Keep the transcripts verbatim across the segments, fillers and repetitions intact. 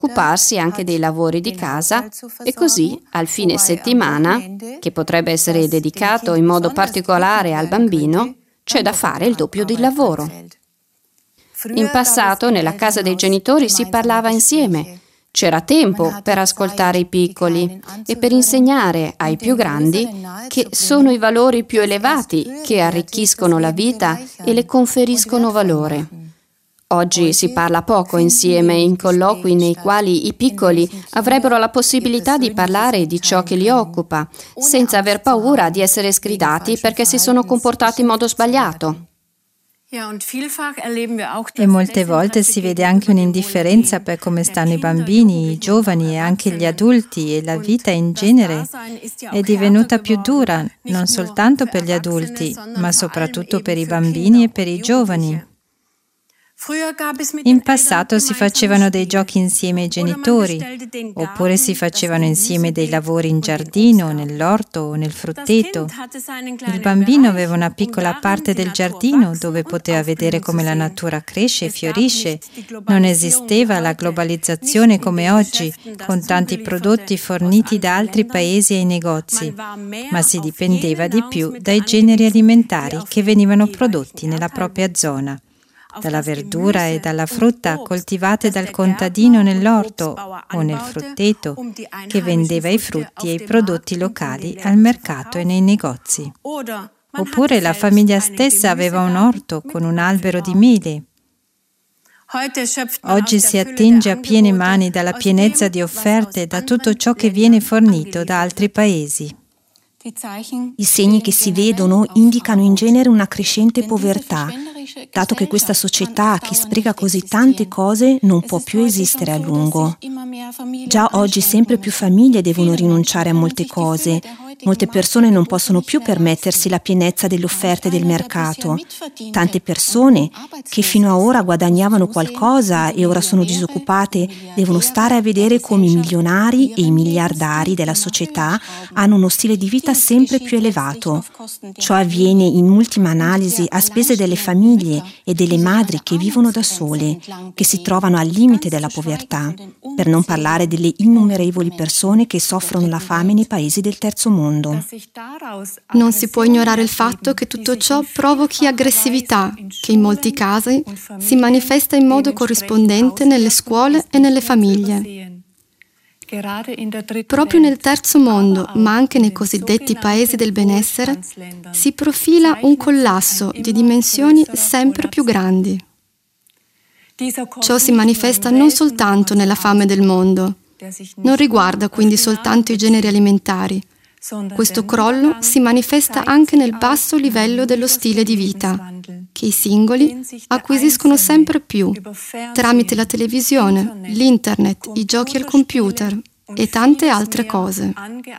occuparsi anche dei lavori di casa e così al fine settimana, che potrebbe essere dedicato in modo particolare al bambino, c'è da fare il doppio di lavoro. In passato nella casa dei genitori si parlava insieme, c'era tempo per ascoltare i piccoli e per insegnare ai più grandi che sono i valori più elevati che arricchiscono la vita e le conferiscono valore. Oggi si parla poco insieme in colloqui nei quali i piccoli avrebbero la possibilità di parlare di ciò che li occupa, senza aver paura di essere sgridati perché si sono comportati in modo sbagliato. E molte volte si vede anche un'indifferenza per come stanno i bambini, i giovani e anche gli adulti, e la vita in genere è divenuta più dura, non soltanto per gli adulti, ma soprattutto per i bambini e per i giovani. In passato si facevano dei giochi insieme ai genitori, oppure si facevano insieme dei lavori in giardino, nell'orto o nel frutteto. Il bambino aveva una piccola parte del giardino dove poteva vedere come la natura cresce e fiorisce. Non esisteva la globalizzazione come oggi, con tanti prodotti forniti da altri paesi ai negozi, ma si dipendeva di più dai generi alimentari che venivano prodotti nella propria zona, dalla verdura e dalla frutta coltivate dal contadino nell'orto o nel frutteto, che vendeva i frutti e i prodotti locali al mercato e nei negozi. Oppure la famiglia stessa aveva un orto con un albero di mele. Oggi si attinge a piene mani dalla pienezza di offerte da tutto ciò che viene fornito da altri paesi. I segni che si vedono indicano in genere una crescente povertà, dato che questa società che spreca così tante cose non può più esistere a lungo. Già oggi sempre più famiglie devono rinunciare a molte cose. Molte persone non possono più permettersi la pienezza delle offerte del mercato. Tante persone che fino a ora guadagnavano qualcosa e ora sono disoccupate devono stare a vedere come i milionari e i miliardari della società hanno uno stile di vita sempre più elevato. Ciò avviene in ultima analisi a spese delle famiglie e delle madri che vivono da sole, che si trovano al limite della povertà, per non parlare delle innumerevoli persone che soffrono la fame nei paesi del terzo mondo. Non si può ignorare il fatto che tutto ciò provochi aggressività, che in molti casi si manifesta in modo corrispondente nelle scuole e nelle famiglie. Proprio nel terzo mondo, ma anche nei cosiddetti paesi del benessere, si profila un collasso di dimensioni sempre più grandi. Ciò si manifesta non soltanto nella fame del mondo, non riguarda quindi soltanto i generi alimentari. Questo crollo si manifesta anche nel basso livello dello stile di vita, che i singoli acquisiscono sempre più tramite la televisione, l'internet, i giochi al computer e tante altre cose.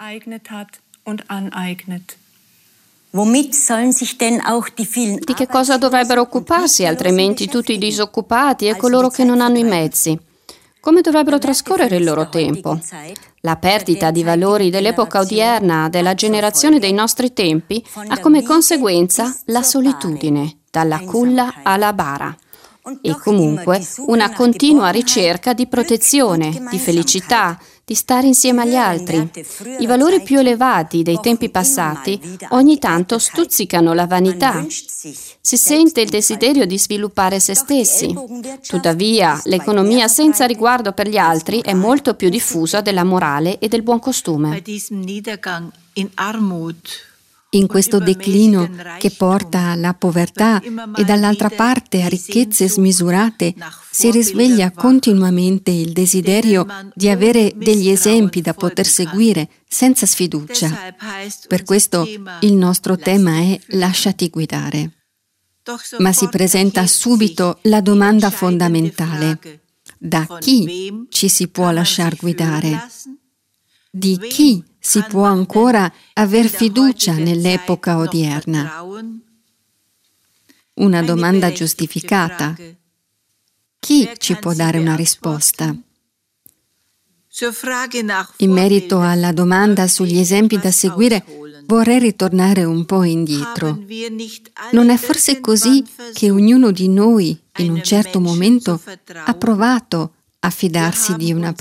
Di che cosa dovrebbero occuparsi altrimenti tutti i disoccupati e coloro che non hanno i mezzi? Come dovrebbero trascorrere il loro tempo? La perdita di valori dell'epoca odierna, della generazione dei nostri tempi, ha come conseguenza la solitudine, dalla culla alla bara. E comunque una continua ricerca di protezione, di felicità, di stare insieme agli altri. I valori più elevati dei tempi passati ogni tanto stuzzicano la vanità. Si sente il desiderio di sviluppare se stessi. Tuttavia, l'economia senza riguardo per gli altri è molto più diffusa della morale e del buon costume. In questo declino che porta alla povertà e dall'altra parte a ricchezze smisurate, si risveglia continuamente il desiderio di avere degli esempi da poter seguire senza sfiducia. Per questo il nostro tema è lasciati guidare. Ma si presenta subito la domanda fondamentale: da chi ci si può lasciar guidare? Di chi si può ancora aver fiducia nell'epoca odierna? Una domanda giustificata. Chi ci può dare una risposta? In merito alla domanda sugli esempi da seguire, vorrei ritornare un po' indietro. Non è forse così che ognuno di noi, in un certo momento, ha provato a fidarsi di una